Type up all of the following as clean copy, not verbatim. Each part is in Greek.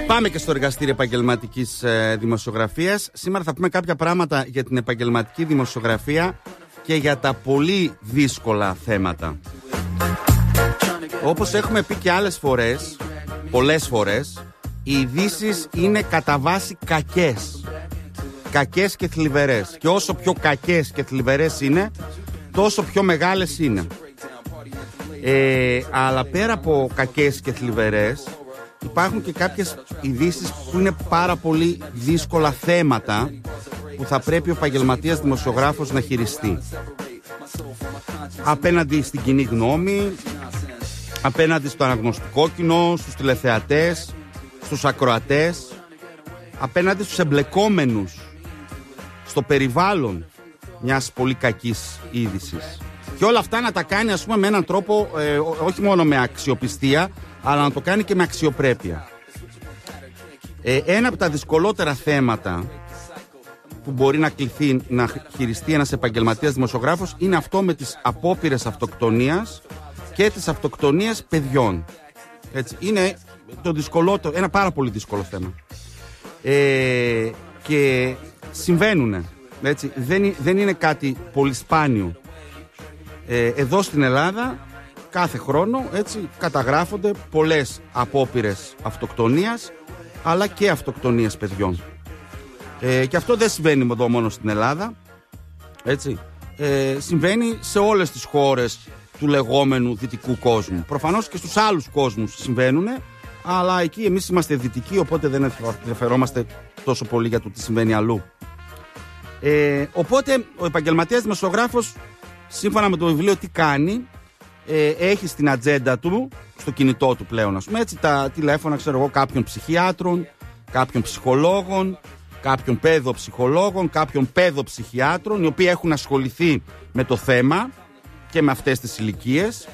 Πάμε και στο εργαστήριο επαγγελματικής δημοσιογραφίας. Σήμερα θα πούμε κάποια πράγματα για την επαγγελματική δημοσιογραφία και για τα πολύ δύσκολα θέματα. Όπως έχουμε πει και άλλες φορές, πολλές φορές, οι ειδήσεις είναι κατά βάση κακές. Κακές και θλιβερές. Και όσο πιο κακές και θλιβερές είναι, τόσο πιο μεγάλες είναι. Αλλά πέρα από κακές και θλιβερές, υπάρχουν και κάποιες ειδήσεις που είναι πάρα πολύ δύσκολα θέματα που θα πρέπει ο επαγγελματίας δημοσιογράφος να χειριστεί. Απέναντι στην κοινή γνώμη, απέναντι στο αναγνωστικό κοινό, στους τηλεθεατές, στους ακροατές, απέναντι στους εμπλεκόμενους στο περιβάλλον μιας πολύ κακής είδησης. Και όλα αυτά να τα κάνει, ας πούμε, με έναν τρόπο όχι μόνο με αξιοπιστία, αλλά να το κάνει και με αξιοπρέπεια. Ένα από τα δυσκολότερα θέματα που μπορεί να κληθεί να χειριστεί ένας επαγγελματίας δημοσιογράφος είναι αυτό με τις απόπειρες αυτοκτονίας και τις αυτοκτονίες παιδιών. Έτσι, είναι το δυσκολότερο, ένα πάρα πολύ δύσκολο θέμα. Και συμβαίνουνε. Έτσι, δεν είναι κάτι πολύ σπάνιο. Εδώ στην Ελλάδα κάθε χρόνο, έτσι, καταγράφονται πολλές απόπειρες αυτοκτονίας, αλλά και αυτοκτονίες παιδιών. Και αυτό δεν συμβαίνει εδώ μόνο στην Ελλάδα, έτσι. Συμβαίνει σε όλες τις χώρες του λεγόμενου δυτικού κόσμου. Προφανώς και στους άλλους κόσμους συμβαίνουν, αλλά εκεί εμείς είμαστε δυτικοί, οπότε δεν ενδιαφερόμαστε τόσο πολύ για το τι συμβαίνει αλλού. Οπότε ο επαγγελματίας δημοσιογράφος, σύμφωνα με το βιβλίο τι κάνει, έχει στην ατζέντα του, στο κινητό του πλέον, ας πούμε, έτσι, τα τηλέφωνα, ξέρω εγώ, κάποιων ψυχιάτρων, κάποιων ψυχολόγων, κάποιων παιδοψυχολόγων, κάποιων παιδοψυχιάτρων, οι οποίοι έχουν ασχοληθεί με το θέμα και με αυτές τις ηλικίες.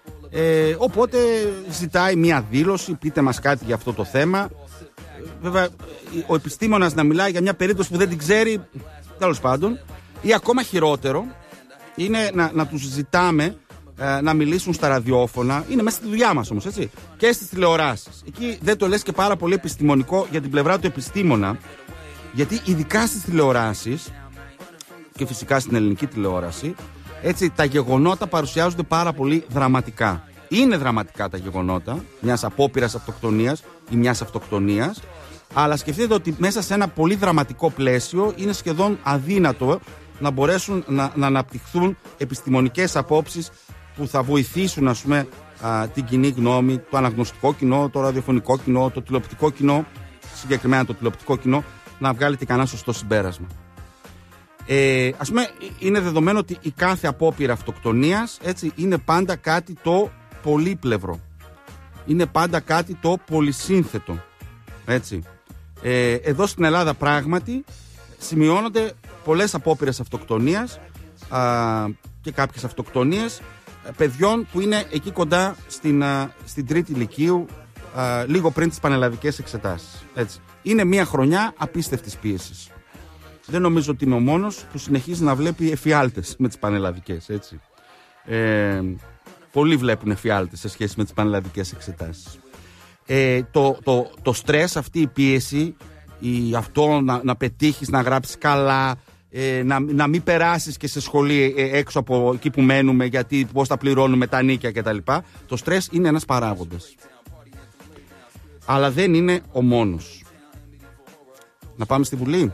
Οπότε ζητάει μία δήλωση, πείτε μας κάτι για αυτό το θέμα. Βέβαια, ο επιστήμονας να μιλάει για μια περίπτωση που δεν την ξέρει, τέλος πάντων, ή ακόμα χειρότερο είναι να τους ζητάμε να μιλήσουν στα ραδιόφωνα. Είναι μέσα στη δουλειά μας όμως, έτσι, και στις τηλεοράσεις. Εκεί δεν το λες και πάρα πολύ επιστημονικό για την πλευρά του επιστήμονα, γιατί ειδικά στις τηλεοράσεις και φυσικά στην ελληνική τηλεόραση, έτσι, τα γεγονότα παρουσιάζονται πάρα πολύ δραματικά. Είναι δραματικά τα γεγονότα μιας απόπειρας αυτοκτονίας ή μιας αυτοκτονίας, αλλά σκεφτείτε ότι μέσα σε ένα πολύ δραματικό πλαίσιο είναι σχεδόν αδύνατο να μπορέσουν να αναπτυχθούν επιστημονικές απόψεις που θα βοηθήσουν, ας πούμε, την κοινή γνώμη, το αναγνωστικό κοινό, το ραδιοφωνικό κοινό, το τηλεοπτικό κοινό, συγκεκριμένα το τηλεοπτικό κοινό, να βγάλετε κανένα σωστό συμπέρασμα. Ας πούμε, είναι δεδομένο ότι η κάθε απόπειρα αυτοκτονίας, έτσι, είναι πάντα κάτι το πολύπλευρο. Είναι πάντα κάτι το πολυσύνθετο. Έτσι. Εδώ στην Ελλάδα πράγματι σημειώνονται πολλές απόπειρες αυτοκτονίας και κάποιες αυτοκτονίες παιδιών που είναι εκεί κοντά στην τρίτη λυκείου, λίγο πριν τις πανελλαδικές εξετάσεις. Έτσι. Είναι μια χρονιά απίστευτης πίεσης. Δεν νομίζω ότι είμαι ο μόνος που συνεχίζει να βλέπει εφιάλτες με τις πανελλαδικές. Έτσι. Πολλοί βλέπουν εφιάλτες σε σχέση με τις πανελλαδικές εξετάσεις. Το στρες, αυτή η πίεση, αυτό να πετύχεις, να γράψεις καλά, να μην περάσεις και σε σχολή έξω από εκεί που μένουμε, γιατί πώς θα πληρώνουμε τα νίκια κτλ. Το στρες είναι ένας παράγοντας. Αλλά δεν είναι ο μόνος. Να πάμε στη Βουλή.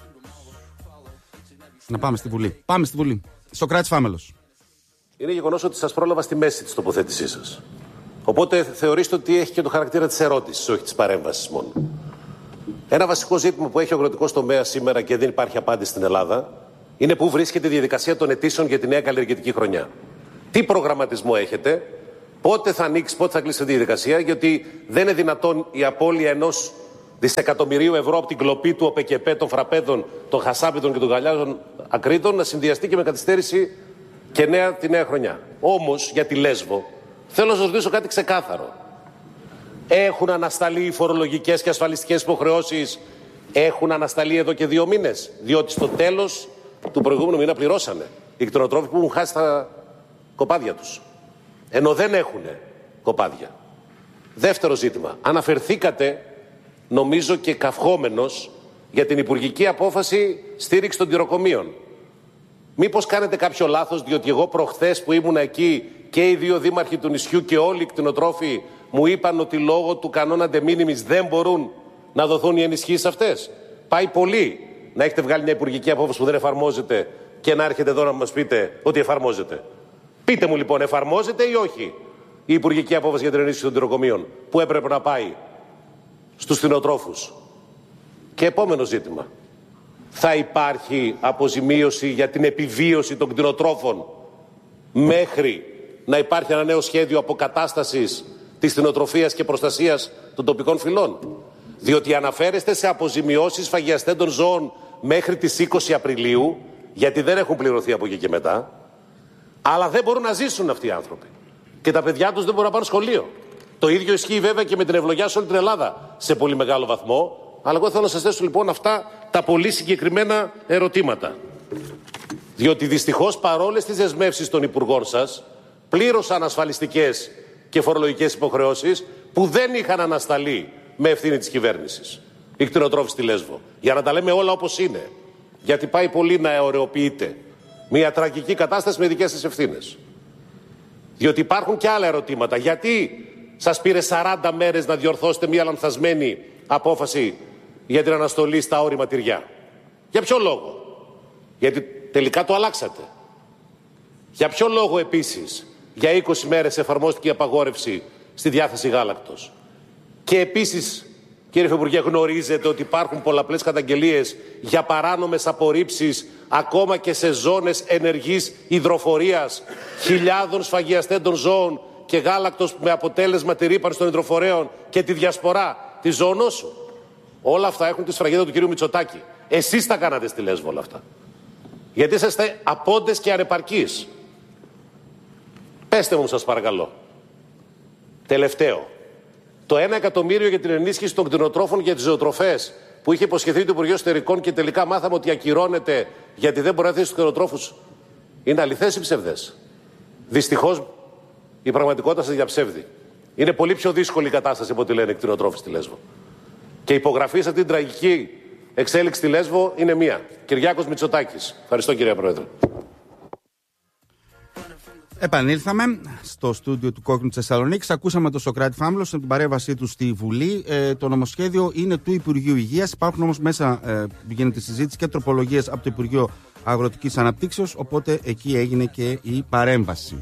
Πάμε στη Βουλή. Σωκράτης Φάμελος. Είναι γεγονός ότι σας πρόλαβα στη μέση της τοποθέτησής σας. Οπότε θεωρήστε ότι έχει και το χαρακτήρα της ερώτησης, όχι της παρέμβασης μόνο. Ένα βασικό ζήτημα που έχει ο αγροτικός τομέας σήμερα και δεν υπάρχει απάντηση στην Ελλάδα είναι πού βρίσκεται η διαδικασία των αιτήσεων για τη νέα καλλιεργητική χρονιά. Τι προγραμματισμό έχετε, πότε θα ανοίξει, πότε θα κλείσει τη διαδικασία, γιατί δεν είναι δυνατόν η απώλεια 1 δισεκατομμυρίου ευρώ από την κλοπή του ΟΠΕΚΕΠΕ, των φραπέδων, των χασάπιτων και των γαλιάζων ακρίτων να συνδυαστεί και με καθυστέρηση και τη νέα χρονιά. Όμως για τη Λέσβο θέλω να σας ρωτήσω κάτι ξεκάθαρο. Έχουν ανασταλεί οι φορολογικές και ασφαλιστικές υποχρεώσεις, έχουν ανασταλεί εδώ και 2 μήνες, διότι στο τέλος του προηγούμενου μήνα πληρώσανε οι κτηνοτρόφοι που έχουν χάσει τα κοπάδια τους, ενώ δεν έχουν κοπάδια. Δεύτερο ζήτημα, αναφερθήκατε νομίζω και καυχόμενος για την υπουργική απόφαση στήριξη των τυροκομείων. Μήπως κάνετε κάποιο λάθος, διότι εγώ προχθές που ήμουν εκεί και οι δύο δήμαρχοι του νησιού και όλοι οι κτηνοτρόφοι μου είπαν ότι λόγω του κανόνα de minimis δεν μπορούν να δοθούν οι ενισχύσεις αυτές. Πάει πολύ να έχετε βγάλει μια υπουργική απόφαση που δεν εφαρμόζεται και να έρχεται εδώ να μας πείτε ότι εφαρμόζεται. Πείτε μου λοιπόν, εφαρμόζεται ή όχι η υπουργική απόφαση για την ενίσχυση των τυροκομείων που έπρεπε να πάει στους κτηνοτρόφους? Και επόμενο ζήτημα. Θα υπάρχει αποζημίωση για την επιβίωση των κτηνοτρόφων μέχρι να υπάρχει ένα νέο σχέδιο αποκατάστασης της κτηνοτροφίας και προστασίας των τοπικών φυλών? Διότι αναφέρεστε σε αποζημιώσεις φαγιαστέντων ζώων μέχρι τις 20 Απριλίου, γιατί δεν έχουν πληρωθεί από εκεί και μετά, αλλά δεν μπορούν να ζήσουν αυτοί οι άνθρωποι. Και τα παιδιά τους δεν μπορούν να πάνε σχολείο. Το ίδιο ισχύει βέβαια και με την ευλογιά σε όλη την Ελλάδα σε πολύ μεγάλο βαθμό. Αλλά εγώ θέλω να σας θέσω λοιπόν αυτά τα πολύ συγκεκριμένα ερωτήματα. Διότι δυστυχώς παρόλες τις δεσμεύσεις των υπουργών σας, πλήρωσαν ασφαλιστικές και φορολογικές υποχρεώσεις που δεν είχαν ανασταλεί με ευθύνη της κυβέρνησης. Οι κτηνοτρόφοι στη Λέσβο. Για να τα λέμε όλα όπως είναι. Γιατί πάει πολύ να αιωρεοποιείται μια τραγική κατάσταση με δικές σας ευθύνες. Διότι υπάρχουν και άλλα ερωτήματα. Γιατί σας πήρε 40 μέρες να διορθώσετε μια λανθασμένη απόφαση για την αναστολή στα όρημα τυριά? Για ποιο λόγο? Γιατί τελικά το αλλάξατε. Για ποιο λόγο επίσης για 20 μέρες εφαρμόστηκε η απαγόρευση στη διάθεση γάλακτος? Και επίσης, κύριε Υφυπουργέ, γνωρίζετε ότι υπάρχουν πολλαπλές καταγγελίες για παράνομες απορρίψεις ακόμα και σε ζώνες ενεργής υδροφορίας χιλιάδων σφαγιαστέντων ζώων και γάλακτος, με αποτέλεσμα τη ρύπανση των υδροφορέων και τη διασπορά της ζωονόσου? Όλα αυτά έχουν τη σφραγίδα του κυρίου Μητσοτάκη. Εσείς τα κάνατε στη Λέσβο όλα αυτά. Γιατί είσαστε απόντες και ανεπαρκείς. Πέστε μου σας παρακαλώ. Τελευταίο. Το 1 εκατομμύριο για την ενίσχυση των κτηνοτρόφων για τις ζωοτροφές που είχε υποσχεθεί το Υπουργείο Εσωτερικών και τελικά μάθαμε ότι ακυρώνεται γιατί δεν μπορεί να θέσει τους κτηνοτρόφους, είναι αληθές ή ψευδές? Δυστυχώς η πραγματικότητα σας διαψεύδει. Είναι πολύ πιο δύσκολη η κατάσταση από ό,τι λένε οι κτηνοτρόφοι στη Λέσβο. Και η υπογραφή σε αυτή την τραγική εξέλιξη στη Λέσβο είναι μία. Κυριάκος Μητσοτάκης. Ευχαριστώ, κύριε Πρόεδρε. Επανήλθαμε στο στούντιο του Κόκκινου της Θεσσαλονίκης. Ακούσαμε τον Σωκράτη Φάμλο στην παρέμβασή του στη Βουλή. Το νομοσχέδιο είναι του Υπουργείου Υγείας. Υπάρχουν όμως μέσα, γίνεται συζήτηση και τροπολογίες από το Υπουργείο Αγροτικής Αναπτύξεως. Οπότε εκεί έγινε και η παρέμβαση.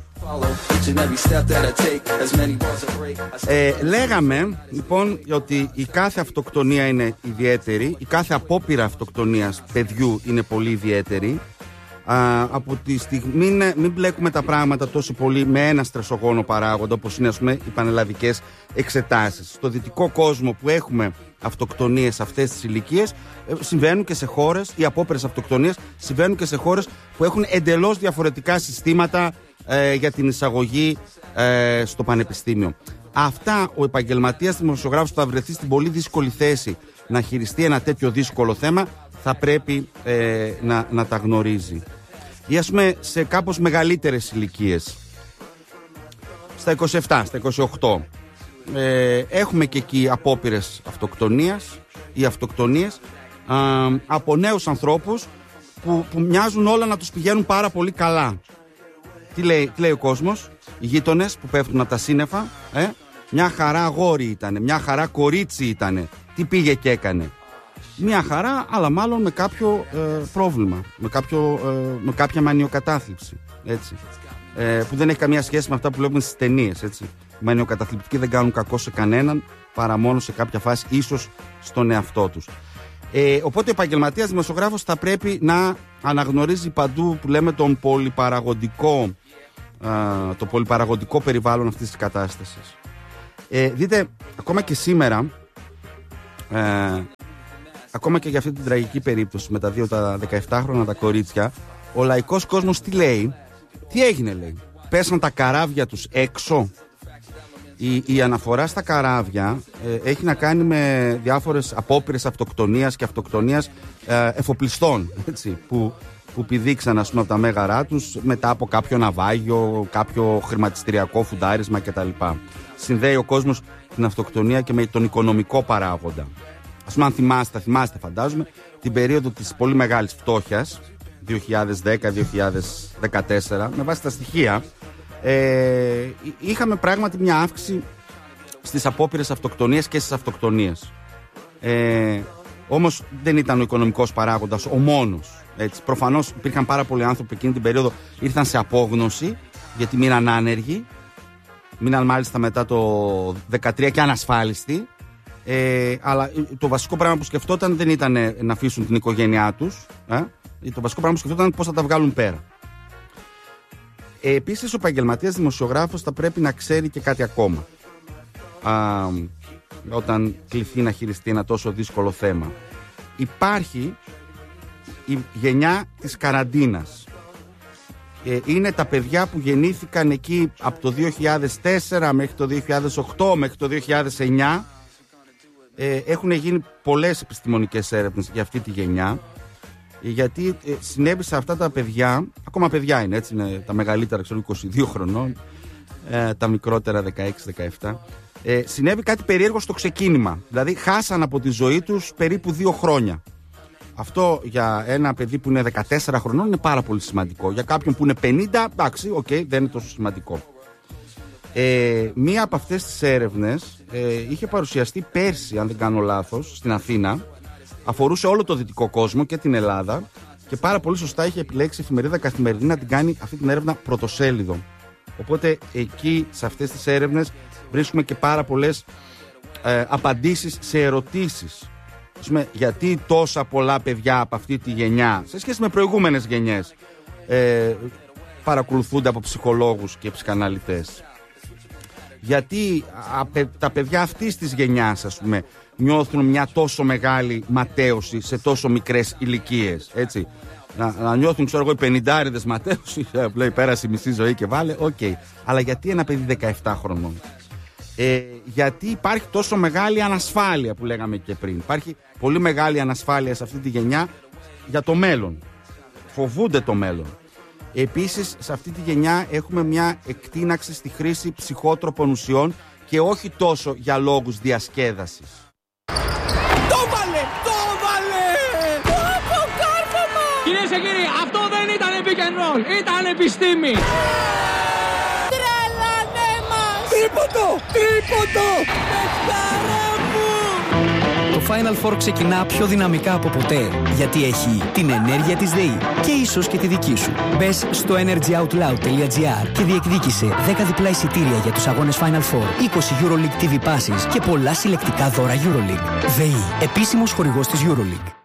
Λέγαμε λοιπόν ότι η κάθε αυτοκτονία είναι ιδιαίτερη. Η κάθε απόπειρα αυτοκτονίας παιδιού είναι πολύ ιδιαίτερη. Από τη στιγμή μην μπλέκουμε τα πράγματα τόσο πολύ με ένα στρεσογόνο παράγοντα, όπως είναι, ας πούμε, οι πανελλαδικές εξετάσεις. Στο δυτικό κόσμο που έχουμε αυτοκτονίες σε αυτές τις ηλικίες, συμβαίνουν και σε χώρες, οι απόπειρες αυτοκτονίες συμβαίνουν και σε χώρες που έχουν εντελώς διαφορετικά συστήματα για την εισαγωγή στο πανεπιστήμιο. Αυτά ο επαγγελματίας δημοσιογράφος που θα βρεθεί στην πολύ δύσκολη θέση να χειριστεί ένα τέτοιο δύσκολο θέμα, θα πρέπει να τα γνωρίζει. Ή ας πούμε σε κάπως μεγαλύτερες ηλικίες, στα 27, στα 28, έχουμε και εκεί απόπειρες αυτοκτονίας ή αυτοκτονίες από νέους ανθρώπους που μοιάζουν όλα να τους πηγαίνουν πάρα πολύ καλά. Τι λέει ο κόσμος? Οι γείτονες που πέφτουν από τα σύννεφα, μια χαρά αγόρι ήτανε, μια χαρά κορίτσι ήτανε, τι πήγε και έκανε? Μια χαρά, αλλά μάλλον με κάποιο πρόβλημα, με κάποια μανιοκατάθλιψη, έτσι, που δεν έχει καμία σχέση με αυτά που βλέπουμε στις ταινίες, έτσι. Οι μανιοκαταθλιπτικοί δεν κάνουν κακό σε κανέναν, παρά μόνο σε κάποια φάση, ίσως στον εαυτό τους. Οπότε ο επαγγελματίας δημοσιογράφος θα πρέπει να αναγνωρίζει παντού, που λέμε, το πολυπαραγωγικό περιβάλλον αυτής της κατάστασης. Δείτε, ακόμα και σήμερα, ακόμα και για αυτή την τραγική περίπτωση με τα 17χρονα τα κορίτσια, ο λαϊκός κόσμος τι λέει? Τι έγινε, λέει? Πέσαν τα καράβια τους έξω. Η αναφορά στα καράβια έχει να κάνει με διάφορες απόπειρες αυτοκτονίας και αυτοκτονίας εφοπλιστών, έτσι, που πηδήξαν, ας πούμε, από τα μέγαρά τους μετά από κάποιο ναυάγιο, κάποιο χρηματιστηριακό φουντάρισμα κτλ. Συνδέει ο κόσμος την αυτοκτονία και με τον οικονομικό παράγοντα. Ας πούμε, αν θυμάστε φαντάζομαι, την περίοδο της πολύ μεγάλης φτώχειας, 2010-2014, με βάση τα στοιχεία, είχαμε πράγματι μια αύξηση στις απόπειρες αυτοκτονίας και στις αυτοκτονίες. Όμως δεν ήταν ο οικονομικός παράγοντας ο μόνος. Έτσι. Προφανώς υπήρχαν πάρα πολλοί άνθρωποι εκείνη την περίοδο ήρθαν σε απόγνωση γιατί μείναν άνεργοι. Μείναν μάλιστα μετά το 2013 και ανασφάλιστοι. Αλλά το βασικό πράγμα που σκεφτόταν δεν ήταν να αφήσουν την οικογένειά τους. Το βασικό πράγμα που σκεφτόταν πώς θα τα βγάλουν πέρα. Επίσης ο επαγγελματίας δημοσιογράφος θα πρέπει να ξέρει και κάτι ακόμα όταν κληθεί να χειριστεί ένα τόσο δύσκολο θέμα. Υπάρχει η γενιά της καραντίνας. Είναι τα παιδιά που γεννήθηκαν εκεί από το 2004 μέχρι το 2008 μέχρι το 2009. Έχουν γίνει πολλές επιστημονικές έρευνες για αυτή τη γενιά, γιατί συνέβη σε αυτά τα παιδιά, ακόμα παιδιά είναι, έτσι, είναι τα μεγαλύτερα, ξέρω, 22 χρονών, τα μικρότερα 16-17, συνέβη κάτι περίεργο στο ξεκίνημα. Δηλαδή χάσαν από τη ζωή τους περίπου 2 χρόνια. Αυτό για ένα παιδί που είναι 14 χρονών είναι πάρα πολύ σημαντικό. Για κάποιον που είναι 50, εντάξει, δεν είναι τόσο σημαντικό. Μία από αυτές τις έρευνες είχε παρουσιαστεί πέρσι, αν δεν κάνω λάθος, στην Αθήνα. Αφορούσε όλο το δυτικό κόσμο και την Ελλάδα και πάρα πολύ σωστά είχε επιλέξει η εφημερίδα Καθημερινή να την κάνει αυτή την έρευνα πρωτοσέλιδο. Οπότε εκεί σε αυτές τις έρευνες βρίσκουμε και πάρα πολλές απαντήσεις σε ερωτήσεις. Ας πούμε, γιατί τόσα πολλά παιδιά από αυτή τη γενιά σε σχέση με προηγούμενες γενιές παρακολουθούνται από ψυχολόγους και ψυχαναλυτές. Γιατί τα παιδιά αυτής της γενιάς, ας πούμε, νιώθουν μια τόσο μεγάλη ματέωση σε τόσο μικρές ηλικίες, έτσι. Να νιώθουν, ξέρω εγώ, οι 50άριδες ματέωση, λέει πέρασε η μισή ζωή και βάλε, Αλλά γιατί ένα παιδί 17 χρονών? Γιατί υπάρχει τόσο μεγάλη ανασφάλεια που λέγαμε και πριν. Υπάρχει πολύ μεγάλη ανασφάλεια σε αυτή τη γενιά για το μέλλον. Φοβούνται το μέλλον. Επίσης, σε αυτή τη γενιά έχουμε μια εκτείναξη στη χρήση ψυχότροπων ουσιών και όχι τόσο για λόγους διασκέδασης. Το βάλε! Το κάρφωμα! Κυρίες και κύριοι, αυτό δεν ήταν pick and roll, ήταν επιστήμη! Τρελανέ μας! Τρίποντο! Παιχτάρα μου! Το Final Four ξεκινά πιο δυναμικά από ποτέ, γιατί έχει την ενέργεια της ΔΕΗ και ίσως και τη δική σου. Μπες στο energyoutloud.gr και διεκδίκησε 10 διπλά εισιτήρια για τους αγώνες Final Four, 20 EuroLeague TV passes και πολλά συλλεκτικά δώρα EuroLeague. ΔΕΗ, επίσημος χορηγός της EuroLeague.